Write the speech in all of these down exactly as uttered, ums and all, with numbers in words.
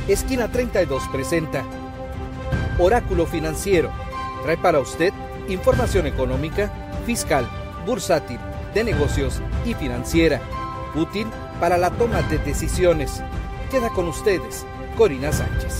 Esquina treinta y dos presenta Oráculo Financiero. Trae para usted información económica, fiscal, bursátil, de negocios y financiera, útil para la toma de decisiones. Queda con ustedes, Corina Sánchez.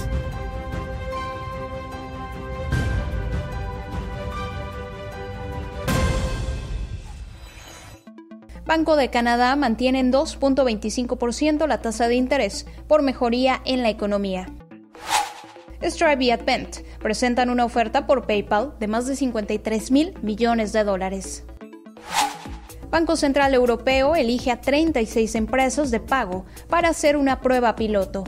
Banco de Canadá mantiene en dos punto veinticinco por ciento la tasa de interés por mejoría en la economía. Stripe y Advent presentan una oferta por PayPal de más de cincuenta y tres mil millones de dólares. Banco Central Europeo elige a treinta y seis empresas de pago para hacer una prueba piloto.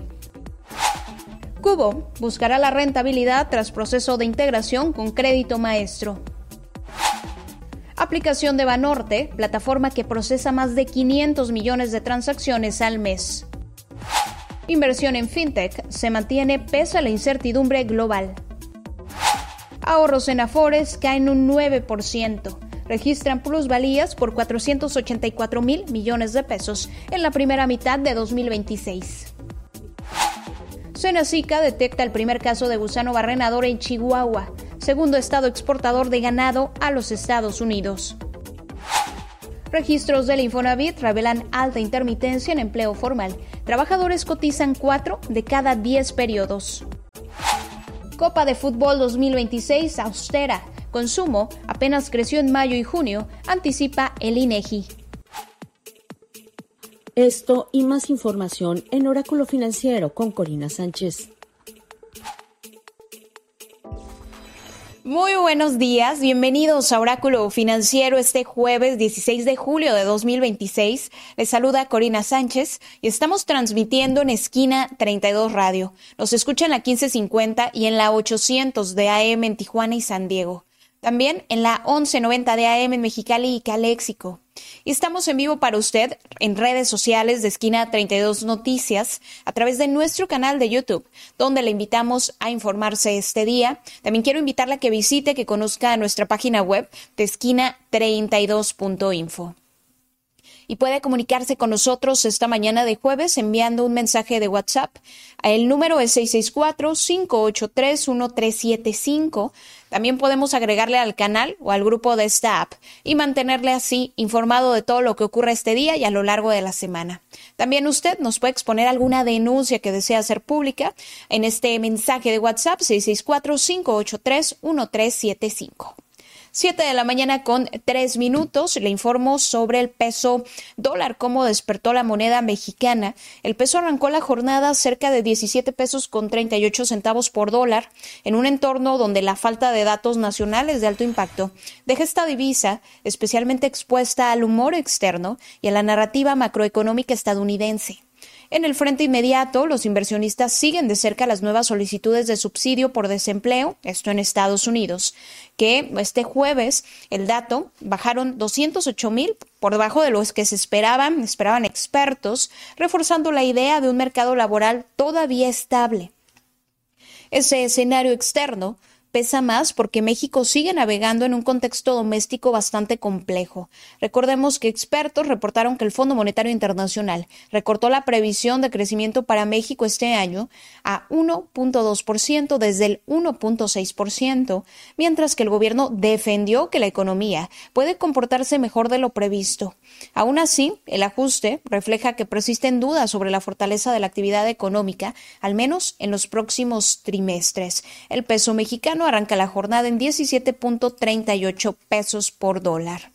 Cubo buscará la rentabilidad tras proceso de integración con Crédito Maestro. Aplicación de Banorte, plataforma que procesa más de quinientos millones de transacciones al mes. Inversión en fintech se mantiene pese a la incertidumbre global. Ahorros en Afores caen un nueve por ciento. Registran plusvalías por cuatrocientos ochenta y cuatro mil millones de pesos en la primera mitad de dos mil veintiséis. Senacica detecta el primer caso de gusano barrenador en Chihuahua, segundo estado exportador de ganado a los Estados Unidos. Registros del Infonavit revelan alta intermitencia en empleo formal. Trabajadores cotizan cuatro de cada diez periodos. Copa de Fútbol dos mil veintiséis austera. Consumo apenas creció en mayo y junio, anticipa el INEGI. Esto y más información en Oráculo Financiero con Corina Sánchez. Muy buenos días, bienvenidos a Oráculo Financiero este jueves dieciséis de julio de dos mil veintiséis. Les saluda Corina Sánchez y estamos transmitiendo en Esquina treinta y dos Radio. Nos escuchan en la quince cincuenta y en la ochocientos de A M en Tijuana y San Diego. También en la once noventa de A M en Mexicali y Caléxico. Y estamos en vivo para usted en redes sociales de Esquina treinta y dos Noticias a través de nuestro canal de YouTube, donde le invitamos a informarse este día. También quiero invitarla a que visite, que conozca nuestra página web de esquina treinta y dos punto info. Y puede comunicarse con nosotros esta mañana de jueves enviando un mensaje de WhatsApp. El número es seis seis cuatro, cinco ocho tres, uno tres siete cinco. También podemos agregarle al canal o al grupo de esta app y mantenerle así informado de todo lo que ocurre este día y a lo largo de la semana. También usted nos puede exponer alguna denuncia que desea hacer pública en este mensaje de WhatsApp seis seis cuatro, cinco ocho tres, uno tres siete cinco. siete de la mañana con tres minutos. Le informo sobre el peso dólar, cómo despertó la moneda mexicana. El peso arrancó la jornada cerca de diecisiete pesos con treinta y ocho centavos por dólar, en un entorno donde la falta de datos nacionales de alto impacto deja esta divisa especialmente expuesta al humor externo y a la narrativa macroeconómica estadounidense. En el frente inmediato, los inversionistas siguen de cerca las nuevas solicitudes de subsidio por desempleo, esto en Estados Unidos, que este jueves el dato bajaron doscientos ocho mil por debajo de los que se esperaban, esperaban expertos, reforzando la idea de un mercado laboral todavía estable. Ese escenario externo pesa más porque México sigue navegando en un contexto doméstico bastante complejo. Recordemos que expertos reportaron que el Fondo Monetario Internacional recortó la previsión de crecimiento para México este año a uno punto dos por ciento desde el uno punto seis por ciento, mientras que el gobierno defendió que la economía puede comportarse mejor de lo previsto. Aún así, el ajuste refleja que persisten dudas sobre la fortaleza de la actividad económica, al menos en los próximos trimestres. El peso mexicano arranca la jornada en diecisiete punto treinta y ocho pesos por dólar.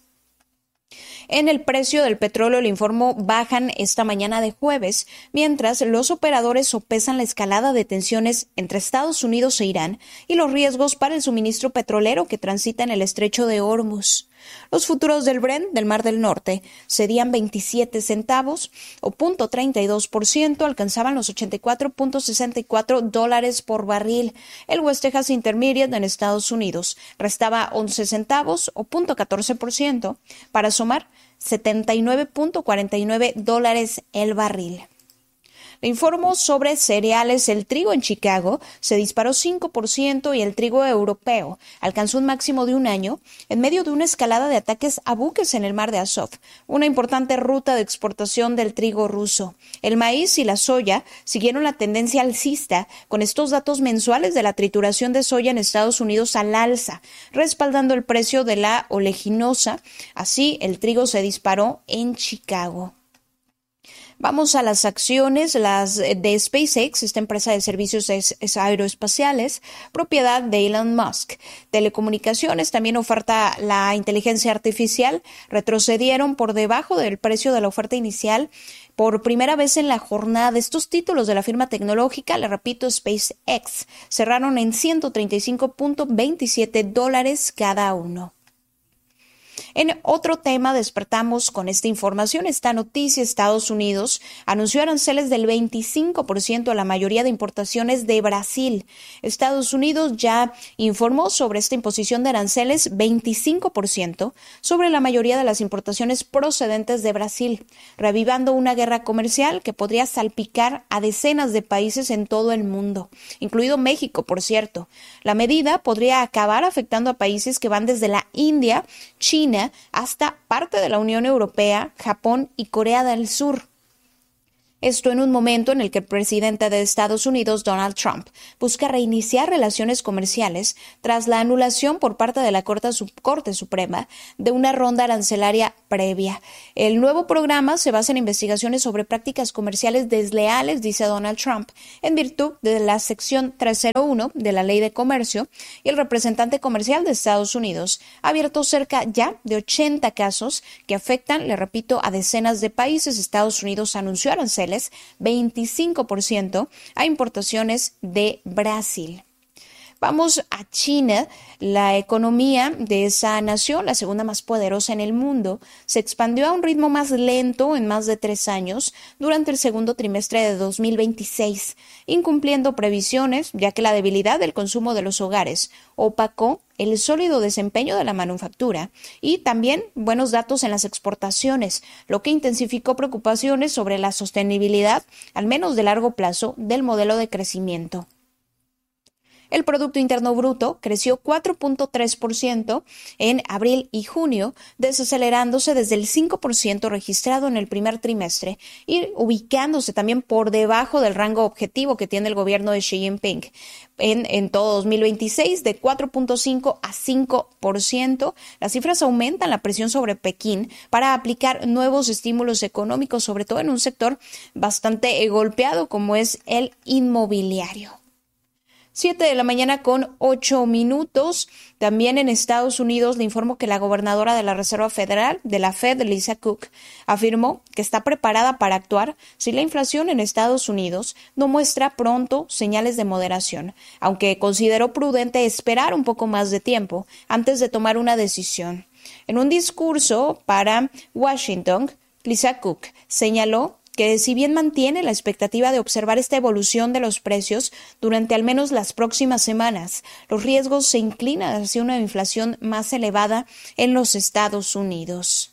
En el precio del petróleo, le informo, bajan esta mañana de jueves, mientras los operadores sopesan la escalada de tensiones entre Estados Unidos e Irán y los riesgos para el suministro petrolero que transita en el estrecho de Hormuz. Los futuros del Brent del Mar del Norte cedían veintisiete centavos o cero punto treinta y dos por ciento, alcanzaban los ochenta y cuatro punto sesenta y cuatro dólares por barril. El West Texas Intermediate en Estados Unidos restaba once centavos o cero punto catorce por ciento para sumar setenta y nueve punto cuarenta y nueve dólares el barril. Le informo sobre cereales. El trigo en Chicago se disparó cinco por ciento y el trigo europeo alcanzó un máximo de un año en medio de una escalada de ataques a buques en el mar de Azov, una importante ruta de exportación del trigo ruso. El maíz y la soya siguieron la tendencia alcista con estos datos mensuales de la trituración de soya en Estados Unidos al alza, respaldando el precio de la oleaginosa. Así, el trigo se disparó en Chicago. Vamos a las acciones, las de SpaceX, esta empresa de servicios aeroespaciales, propiedad de Elon Musk. Telecomunicaciones también oferta la inteligencia artificial, retrocedieron por debajo del precio de la oferta inicial por primera vez en la jornada. Estos títulos de la firma tecnológica, le repito, SpaceX, cerraron en ciento treinta y cinco punto veintisiete dólares cada uno. En otro tema, despertamos con esta información, esta noticia. Estados Unidos anunció aranceles del veinticinco por ciento a la mayoría de importaciones de Brasil. Estados Unidos ya informó sobre esta imposición de aranceles veinticinco por ciento sobre la mayoría de las importaciones procedentes de Brasil, reavivando una guerra comercial que podría salpicar a decenas de países en todo el mundo, incluido México, por cierto. La medida podría acabar afectando a países que van desde la India, China, hasta parte de la Unión Europea, Japón y Corea del Sur. Esto en un momento en el que el presidente de Estados Unidos, Donald Trump, busca reiniciar relaciones comerciales tras la anulación por parte de la Corte, Corte Suprema de una ronda arancelaria previa. El nuevo programa se basa en investigaciones sobre prácticas comerciales desleales, dice Donald Trump, en virtud de la sección trescientos uno de la Ley de Comercio, y el representante comercial de Estados Unidos ha abierto cerca ya de ochenta casos que afectan, le repito, a decenas de países. Estados Unidos anunció aranceles veinticinco por ciento a importaciones de Brasil. Vamos a China. La economía de esa nación, la segunda más poderosa en el mundo, se expandió a un ritmo más lento en más de tres años durante el segundo trimestre de dos mil veintiséis, incumpliendo previsiones, ya que la debilidad del consumo de los hogares opacó el sólido desempeño de la manufactura y también buenos datos en las exportaciones, lo que intensificó preocupaciones sobre la sostenibilidad, al menos de largo plazo, del modelo de crecimiento. El Producto Interno Bruto creció cuatro punto tres por ciento en abril y junio, desacelerándose desde el cinco por ciento registrado en el primer trimestre y ubicándose también por debajo del rango objetivo que tiene el gobierno de Xi Jinping en, en todo dos mil veintiséis, de cuatro punto cinco a cinco por ciento. Las cifras aumentan la presión sobre Pekín para aplicar nuevos estímulos económicos, sobre todo en un sector bastante golpeado como es el inmobiliario. Siete de la mañana con ocho minutos. También en Estados Unidos le informo que la gobernadora de la Reserva Federal, de la Fed, Lisa Cook, afirmó que está preparada para actuar si la inflación en Estados Unidos no muestra pronto señales de moderación, aunque consideró prudente esperar un poco más de tiempo antes de tomar una decisión. En un discurso para Washington, Lisa Cook señaló que si bien mantiene la expectativa de observar esta evolución de los precios durante al menos las próximas semanas, los riesgos se inclinan hacia una inflación más elevada en los Estados Unidos.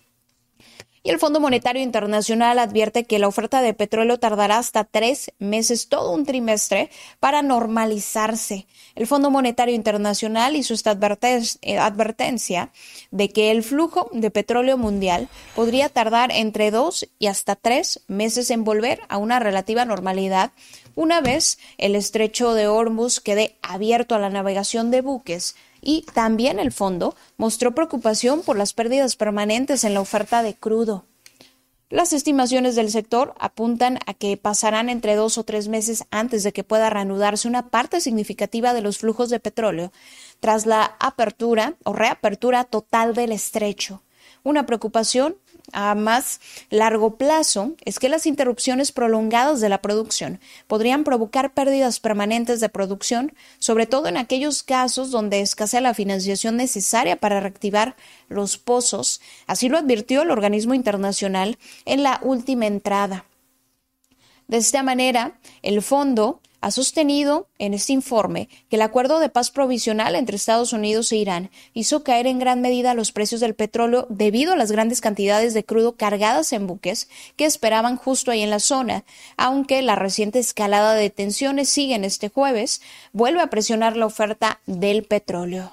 Y el Fondo Monetario Internacional advierte que la oferta de petróleo tardará hasta tres meses, todo un trimestre, para normalizarse. El Fondo Monetario Internacional hizo esta advertencia de que el flujo de petróleo mundial podría tardar entre dos y hasta tres meses en volver a una relativa normalidad una vez el estrecho de Hormuz quede abierto a la navegación de buques. Y también el fondo mostró preocupación por las pérdidas permanentes en la oferta de crudo. Las estimaciones del sector apuntan a que pasarán entre dos o tres meses antes de que pueda reanudarse una parte significativa de los flujos de petróleo tras la apertura o reapertura total del estrecho. Una preocupación a más largo plazo es que las interrupciones prolongadas de la producción podrían provocar pérdidas permanentes de producción, sobre todo en aquellos casos donde escasea la financiación necesaria para reactivar los pozos. Así lo advirtió el organismo internacional en la última entrada. De esta manera, el fondo ha sostenido en este informe que el acuerdo de paz provisional entre Estados Unidos e Irán hizo caer en gran medida los precios del petróleo debido a las grandes cantidades de crudo cargadas en buques que esperaban justo ahí en la zona, aunque la reciente escalada de tensiones sigue en este jueves, vuelve a presionar la oferta del petróleo.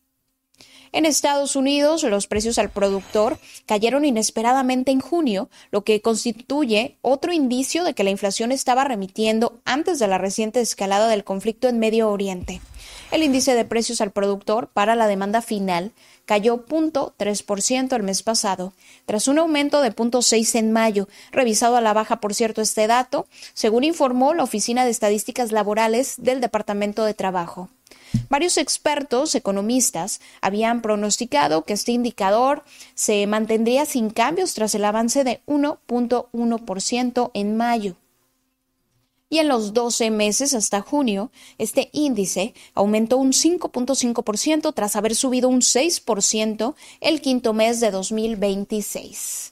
En Estados Unidos, los precios al productor cayeron inesperadamente en junio, lo que constituye otro indicio de que la inflación estaba remitiendo antes de la reciente escalada del conflicto en Medio Oriente. El índice de precios al productor para la demanda final cayó cero punto tres por ciento el mes pasado, tras un aumento de cero punto seis por ciento en mayo, revisado a la baja, por cierto, este dato, según informó la Oficina de Estadísticas Laborales del Departamento de Trabajo. Varios expertos economistas habían pronosticado que este indicador se mantendría sin cambios tras el avance de uno punto uno por ciento en mayo. Y en los doce meses hasta junio, este índice aumentó un cinco punto cinco por ciento tras haber subido un seis por ciento el quinto mes de dos mil veintiséis.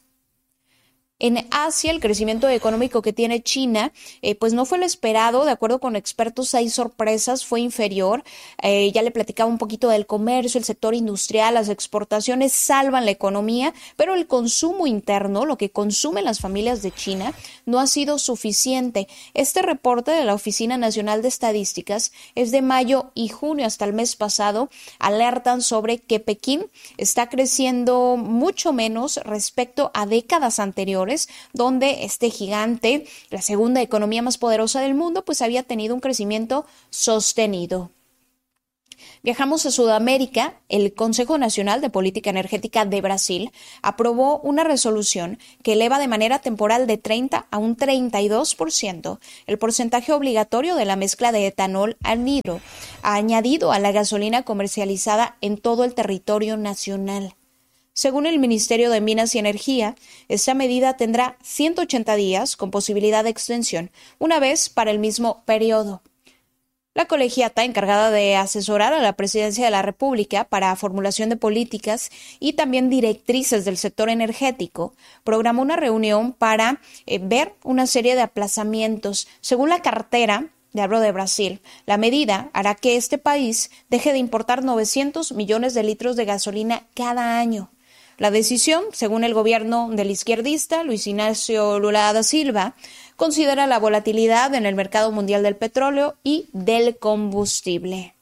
En Asia, el crecimiento económico que tiene China, eh, pues no fue lo esperado. De acuerdo con expertos, hay sorpresas, fue inferior. Eh, ya le platicaba un poquito del comercio, el sector industrial, las exportaciones salvan la economía, pero el consumo interno, lo que consumen las familias de China, no ha sido suficiente. Este reporte de la Oficina Nacional de Estadísticas es de mayo y junio hasta el mes pasado. Alertan sobre que Pekín está creciendo mucho menos respecto a décadas anteriores, donde este gigante, la segunda economía más poderosa del mundo, pues había tenido un crecimiento sostenido. Viajamos a Sudamérica. El Consejo Nacional de Política Energética de Brasil aprobó una resolución que eleva de manera temporal de treinta a un treinta y dos por ciento el porcentaje obligatorio de la mezcla de etanol anhidro añadido a la gasolina comercializada en todo el territorio nacional. Según el Ministerio de Minas y Energía, esta medida tendrá ciento ochenta días con posibilidad de extensión, una vez para el mismo periodo. La colegiata encargada de asesorar a la Presidencia de la República para formulación de políticas y también directrices del sector energético programó una reunión para eh, ver una serie de aplazamientos. Según la cartera de hablo de Brasil, la medida hará que este país deje de importar novecientos millones de litros de gasolina cada año. La decisión, según el gobierno del izquierdista Luis Ignacio Lula da Silva, considera la volatilidad en el mercado mundial del petróleo y del combustible.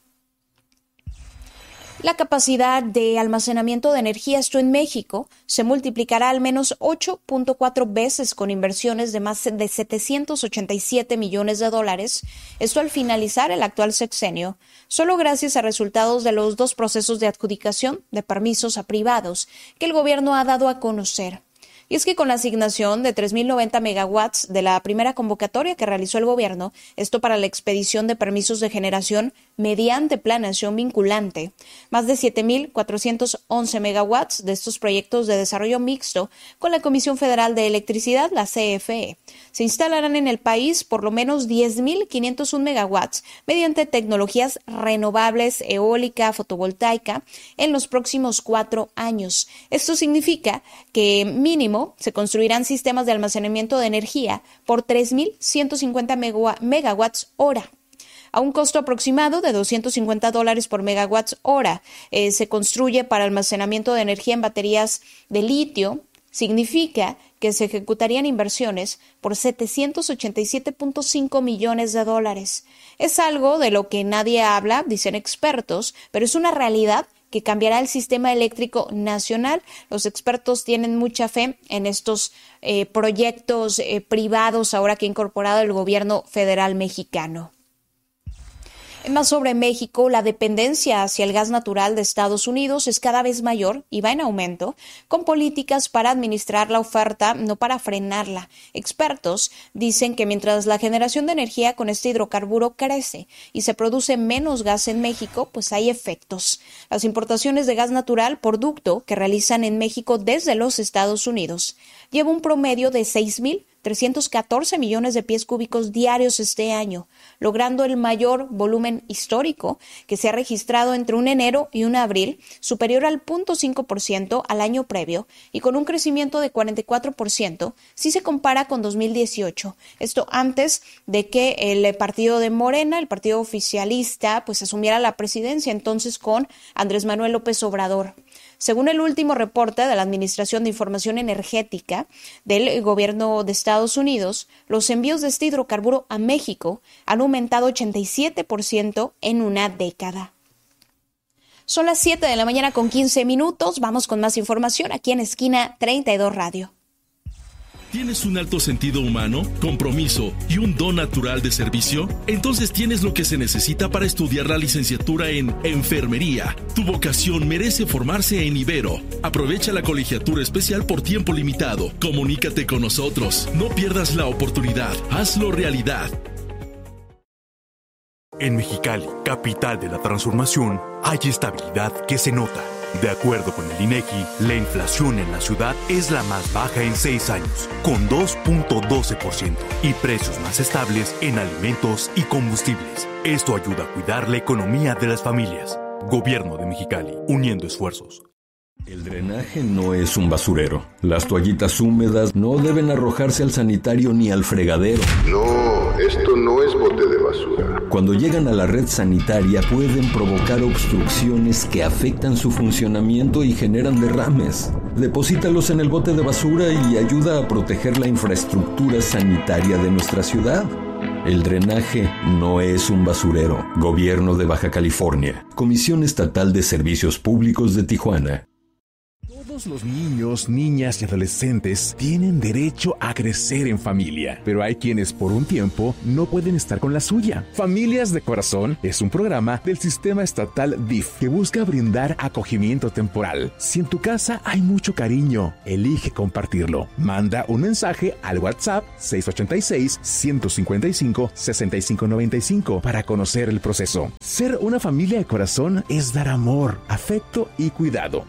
La capacidad de almacenamiento de energía, esto en México, se multiplicará al menos ocho punto cuatro veces con inversiones de más de setecientos ochenta y siete millones de dólares, esto al finalizar el actual sexenio, solo gracias a resultados de los dos procesos de adjudicación de permisos a privados que el gobierno ha dado a conocer. Y es que con la asignación de tres mil noventa megawatts de la primera convocatoria que realizó el gobierno, esto para la expedición de permisos de generación mediante planeación vinculante, más de siete mil cuatrocientos once megawatts de estos proyectos de desarrollo mixto con la Comisión Federal de Electricidad, la C F E, se instalarán en el país por lo menos diez mil quinientos uno megawatts mediante tecnologías renovables, eólica, fotovoltaica, en los próximos cuatro años. Esto significa que mínimo se construirán sistemas de almacenamiento de energía por tres mil ciento cincuenta megawatts hora. A un costo aproximado de doscientos cincuenta dólares por megawatts hora, eh, se construye para almacenamiento de energía en baterías de litio. Significa que se ejecutarían inversiones por setecientos ochenta y siete punto cinco millones de dólares. Es algo de lo que nadie habla, dicen expertos, pero es una realidad que cambiará el sistema eléctrico nacional. Los expertos tienen mucha fe en estos eh, proyectos eh, privados ahora que ha incorporado el gobierno federal mexicano. Más sobre México, la dependencia hacia el gas natural de Estados Unidos es cada vez mayor y va en aumento, con políticas para administrar la oferta, no para frenarla. Expertos dicen que mientras la generación de energía con este hidrocarburo crece y se produce menos gas en México, pues hay efectos. Las importaciones de gas natural por ducto que realizan en México desde los Estados Unidos lleva un promedio de seis mil trescientos catorce millones de pies cúbicos diarios este año, logrando el mayor volumen histórico que se ha registrado entre un enero y un abril, superior al cero punto cinco por ciento al año previo y con un crecimiento de cuarenta y cuatro por ciento si se compara con dos mil dieciocho. Esto antes de que el partido de Morena, el partido oficialista, pues asumiera la presidencia entonces con Andrés Manuel López Obrador. Según el último reporte de la Administración de Información Energética del Gobierno de Estados Unidos, los envíos de este hidrocarburo a México han aumentado ochenta y siete por ciento en una década. Son las siete de la mañana con quince minutos. Vamos con más información aquí en Esquina treinta y dos Radio. ¿Tienes un alto sentido humano, compromiso y un don natural de servicio? Entonces tienes lo que se necesita para estudiar la licenciatura en Enfermería. Tu vocación merece formarse en Ibero. Aprovecha la colegiatura especial por tiempo limitado. Comunícate con nosotros. No pierdas la oportunidad. Hazlo realidad. En Mexicali, capital de la transformación, hay estabilidad que se nota. De acuerdo con el INEGI, la inflación en la ciudad es la más baja en seis años, con dos punto doce por ciento, y precios más estables en alimentos y combustibles. Esto ayuda a cuidar la economía de las familias. Gobierno de Mexicali, uniendo esfuerzos. El drenaje no es un basurero. Las toallitas húmedas no deben arrojarse al sanitario ni al fregadero. No, esto no es bote de basura. Cuando llegan a la red sanitaria pueden provocar obstrucciones que afectan su funcionamiento y generan derrames. Deposítalos en el bote de basura y ayuda a proteger la infraestructura sanitaria de nuestra ciudad. El drenaje no es un basurero. Gobierno de Baja California. Comisión Estatal de Servicios Públicos de Tijuana. Todos los niños, niñas y adolescentes tienen derecho a crecer en familia, pero hay quienes por un tiempo no pueden estar con la suya. Familias de Corazón es un programa del sistema estatal D I F que busca brindar acogimiento temporal. Si en tu casa hay mucho cariño, elige compartirlo. Manda un mensaje al WhatsApp seis ocho seis, uno cinco cinco, seis cinco nueve cinco para conocer el proceso. Ser una familia de corazón es dar amor, afecto y cuidado.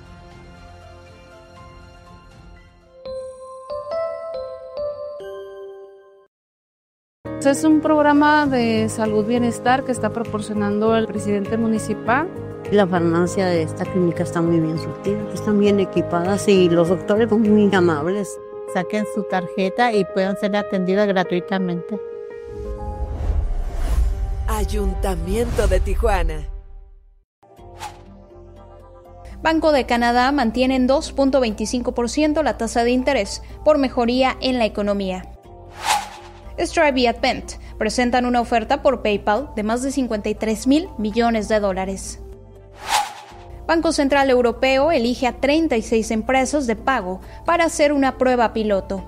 Es un programa de salud bienestar que está proporcionando el presidente municipal. La farmacia de esta clínica está muy bien surtida, están bien equipadas y los doctores son muy amables. Saquen su tarjeta y puedan ser atendidas gratuitamente. Ayuntamiento de Tijuana. Banco de Canadá mantiene en dos punto veinticinco por ciento la tasa de interés por mejoría en la economía. Stripe y Advent presentan una oferta por PayPal de más de cincuenta y tres mil millones de dólares. Banco Central Europeo elige a treinta y seis empresas de pago para hacer una prueba piloto.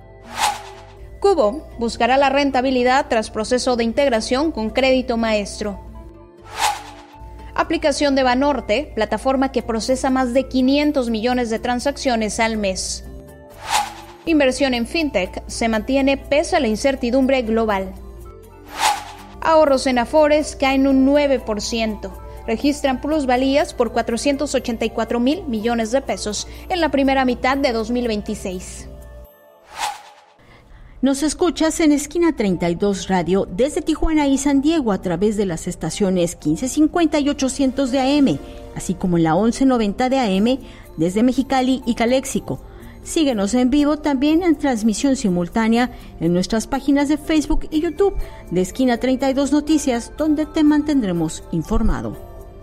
Cubo buscará la rentabilidad tras proceso de integración con Crédito Maestro. Aplicación de Banorte, plataforma que procesa más de quinientos millones de transacciones al mes. Inversión en fintech se mantiene pese a la incertidumbre global. Ahorros en Afores caen un nueve por ciento. Registran plusvalías por cuatrocientos ochenta y cuatro mil millones de pesos en la primera mitad de dos mil veintiséis. Nos escuchas en Esquina treinta y dos Radio desde Tijuana y San Diego a través de las estaciones quince cincuenta y ochocientos de A M, así como en la once noventa de A M desde Mexicali y Caléxico. Síguenos en vivo también en transmisión simultánea en nuestras páginas de Facebook y YouTube de Esquina treinta y dos Noticias, donde te mantendremos informado.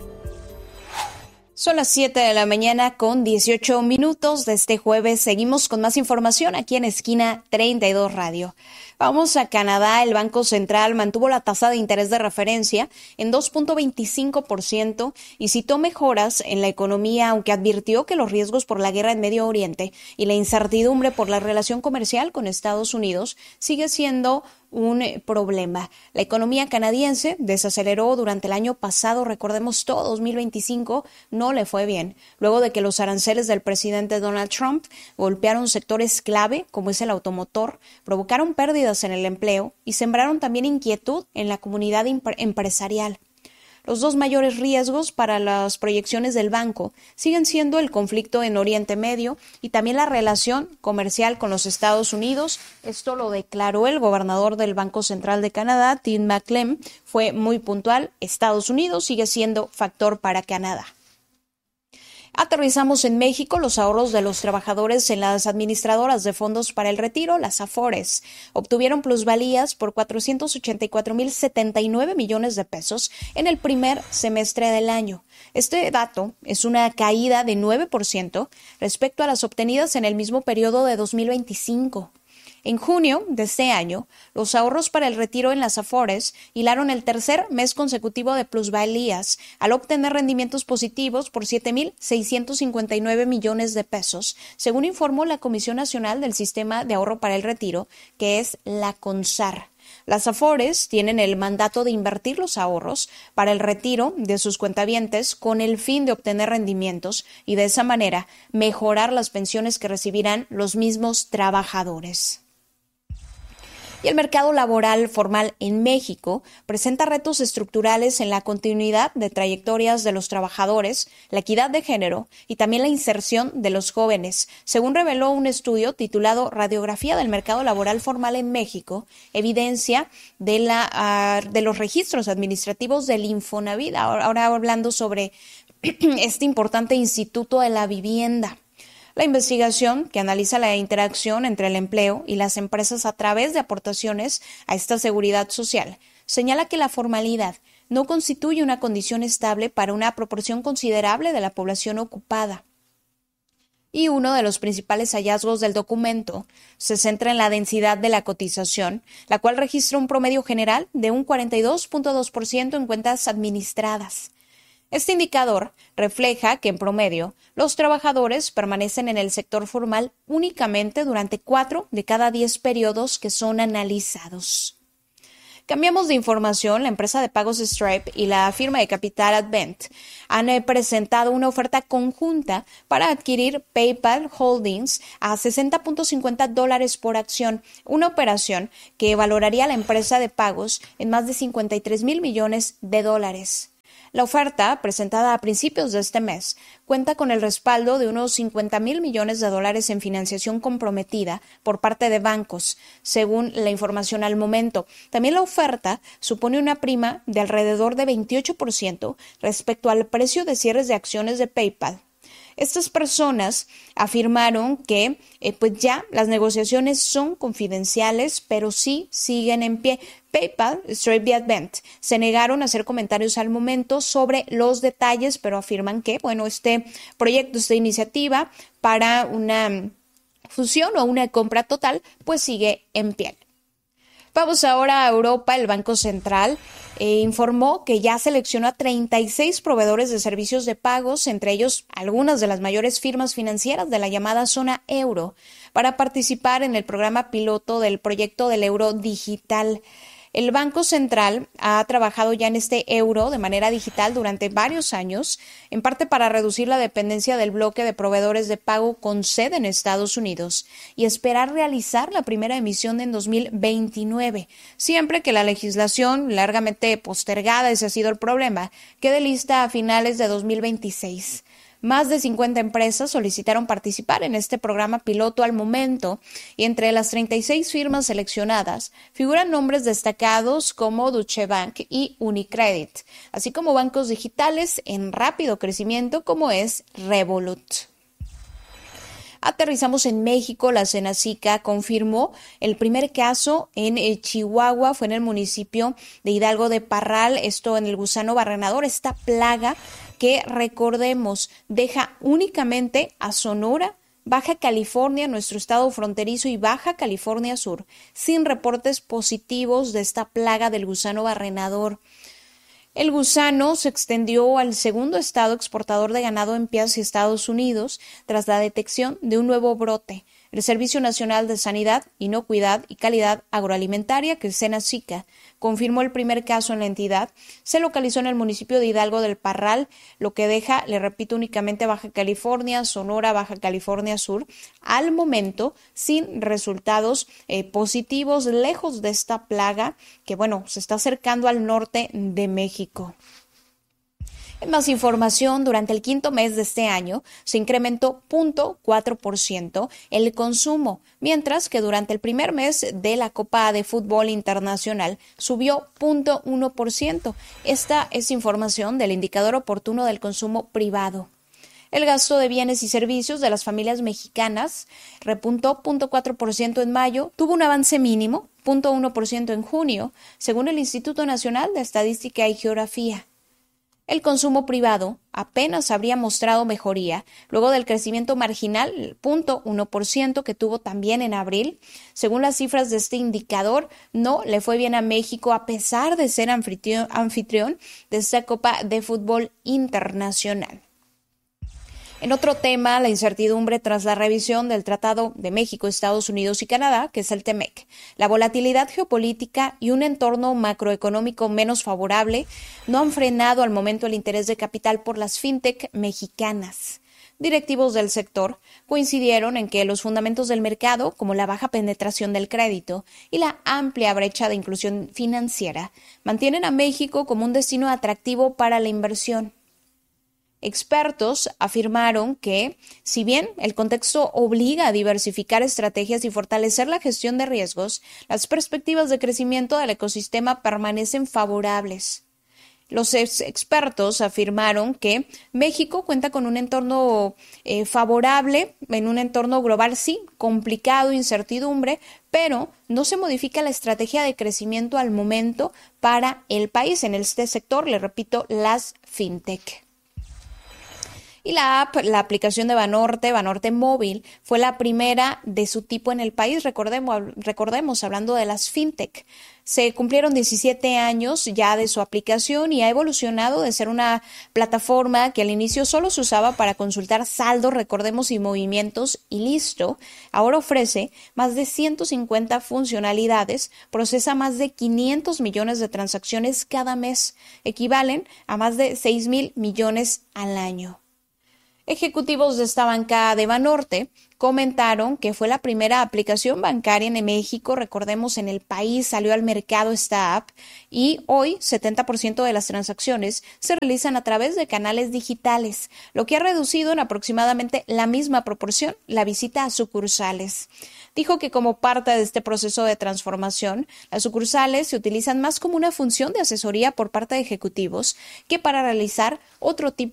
Son las siete de la mañana con dieciocho minutos de este jueves. Seguimos con más información aquí en Esquina treinta y dos Radio. Vamos a Canadá. El Banco Central mantuvo la tasa de interés de referencia en dos punto veinticinco por ciento y citó mejoras en la economía, aunque advirtió que los riesgos por la guerra en Medio Oriente y la incertidumbre por la relación comercial con Estados Unidos sigue siendo un problema. La economía canadiense desaceleró durante el año pasado, recordemos todo, dos mil veinticinco no le fue bien, luego de que los aranceles del presidente Donald Trump golpearon sectores clave, como es el automotor, provocaron pérdidas en el empleo y sembraron también inquietud en la comunidad empresarial. Los dos mayores riesgos para las proyecciones del banco siguen siendo el conflicto en Oriente Medio y también la relación comercial con los Estados Unidos. Esto lo declaró el gobernador del Banco Central de Canadá, Tim McClellan. Fue muy puntual. Estados Unidos sigue siendo factor para Canadá. Aterrizamos en México. Los ahorros de los trabajadores en las administradoras de fondos para el retiro, las AFORES, obtuvieron plusvalías por cuatrocientos ochenta y cuatro mil setenta y nueve millones de pesos en el primer semestre del año. Este dato es una caída de nueve por ciento respecto a las obtenidas en el mismo periodo de dos mil veinticinco. En junio de este año, los ahorros para el retiro en las AFORES hilaron el tercer mes consecutivo de plusvalías al obtener rendimientos positivos por siete mil seiscientos cincuenta y nueve millones de pesos, según informó la Comisión Nacional del Sistema de Ahorro para el Retiro, que es la CONSAR. Las AFORES tienen el mandato de invertir los ahorros para el retiro de sus cuentavientes con el fin de obtener rendimientos y de esa manera mejorar las pensiones que recibirán los mismos trabajadores. Y el mercado laboral formal en México presenta retos estructurales en la continuidad de trayectorias de los trabajadores, la equidad de género y también la inserción de los jóvenes, según reveló un estudio titulado Radiografía del mercado laboral formal en México, evidencia de, la, uh, de los registros administrativos del Infonavit, ahora, ahora hablando sobre este importante instituto de la vivienda. La investigación, que analiza la interacción entre el empleo y las empresas a través de aportaciones a esta seguridad social, señala que la formalidad no constituye una condición estable para una proporción considerable de la población ocupada. Y uno de los principales hallazgos del documento se centra en la densidad de la cotización, la cual registra un promedio general de un cuarenta y dos punto dos por ciento en cuentas administradas. Este indicador refleja que, en promedio, los trabajadores permanecen en el sector formal únicamente durante cuatro de cada diez periodos que son analizados. Cambiamos de información. La empresa de pagos Stripe y la firma de capital Advent han eh, presentado una oferta conjunta para adquirir PayPal Holdings a sesenta punto cincuenta dólares por acción, una operación que valoraría a la empresa de pagos en más de cincuenta y tres mil millones de dólares. La oferta, presentada a principios de este mes, cuenta con el respaldo de unos cincuenta mil millones de dólares en financiación comprometida por parte de bancos, según la información al momento. También la oferta supone una prima de alrededor de veintiocho por ciento respecto al precio de cierres de acciones de PayPal. Estas personas afirmaron que eh, pues ya las negociaciones son confidenciales, pero sí siguen en pie. PayPal, Stripe y Advent se negaron a hacer comentarios al momento sobre los detalles, pero afirman que, bueno, este proyecto, esta iniciativa para una fusión o una compra total, pues sigue en pie. Vamos ahora a Europa. El Banco Central eh, informó que ya seleccionó a treinta y seis proveedores de servicios de pagos, entre ellos algunas de las mayores firmas financieras de la llamada zona euro, para participar en el programa piloto del proyecto del euro digital. El Banco Central ha trabajado ya en este euro de manera digital durante varios años, en parte para reducir la dependencia del bloque de proveedores de pago con sede en Estados Unidos y esperar realizar la primera emisión en dos mil veintinueve, siempre que la legislación largamente postergada, ese ha sido el problema, quede lista a finales de dos mil veintiséis. Más de cincuenta empresas solicitaron participar en este programa piloto al momento y entre las treinta y seis firmas seleccionadas figuran nombres destacados como Deutsche Bank y Unicredit, así como bancos digitales en rápido crecimiento como es Revolut. Aterrizamos en México. La Senacica confirmó el primer caso en Chihuahua, fue en el municipio de Hidalgo de Parral, esto en el gusano barrenador, esta plaga que, recordemos, deja únicamente a Sonora, Baja California, nuestro estado fronterizo, y Baja California Sur, sin reportes positivos de esta plaga del gusano barrenador. El gusano se extendió al segundo estado exportador de ganado en pie hacia Estados Unidos tras la detección de un nuevo brote. El Servicio Nacional de Sanidad, Inocuidad y Calidad Agroalimentaria, que es Senacica, confirmó el primer caso en la entidad. Se localizó en el municipio de Hidalgo del Parral, lo que deja, le repito, únicamente Baja California, Sonora, Baja California Sur, al momento sin resultados eh, positivos, lejos de esta plaga que, bueno, se está acercando al norte de México. En más información, durante el quinto mes de este año se incrementó cero punto cuatro por ciento el consumo, mientras que durante el primer mes de la Copa de Fútbol Internacional subió cero punto uno por ciento. Esta es información del indicador oportuno del consumo privado. El gasto de bienes y servicios de las familias mexicanas repuntó cero punto cuatro por ciento en mayo, tuvo un avance mínimo, cero punto uno por ciento en junio, según el Instituto Nacional de Estadística y Geografía. El consumo privado apenas habría mostrado mejoría luego del crecimiento marginal, cero punto uno por ciento que tuvo también en abril. Según las cifras de este indicador, no le fue bien a México a pesar de ser anfitrión, anfitrión de esta Copa de Fútbol Internacional. En otro tema, la incertidumbre tras la revisión del Tratado de México, Estados Unidos y Canadá, que es el TEMEC, la volatilidad geopolítica y un entorno macroeconómico menos favorable no han frenado al momento el interés de capital por las fintech mexicanas. Directivos del sector coincidieron en que los fundamentos del mercado, como la baja penetración del crédito y la amplia brecha de inclusión financiera, mantienen a México como un destino atractivo para la inversión. Expertos afirmaron que, si bien el contexto obliga a diversificar estrategias y fortalecer la gestión de riesgos, las perspectivas de crecimiento del ecosistema permanecen favorables. Los ex expertos afirmaron que México cuenta con un entorno eh, favorable, en un entorno global sí, complicado, incertidumbre, pero no se modifica la estrategia de crecimiento al momento para el país. En este sector, le repito, las fintech. Y la app, la aplicación de Banorte, Banorte Móvil, fue la primera de su tipo en el país. Recordemos, recordemos, hablando de las fintech. Se cumplieron diecisiete años ya de su aplicación y ha evolucionado de ser una plataforma que al inicio solo se usaba para consultar saldos, recordemos, y movimientos y listo. Ahora ofrece más de ciento cincuenta funcionalidades, procesa más de quinientos millones de transacciones cada mes, equivalen a más de seis mil millones al año. Ejecutivos de esta banca de Banorte comentaron que fue la primera aplicación bancaria en México. Recordemos, en el país salió al mercado esta app y hoy setenta por ciento de las transacciones se realizan a través de canales digitales, lo que ha reducido en aproximadamente la misma proporción la visita a sucursales. Dijo que como parte de este proceso de transformación, las sucursales se utilizan más como una función de asesoría por parte de ejecutivos que para realizar otro tipo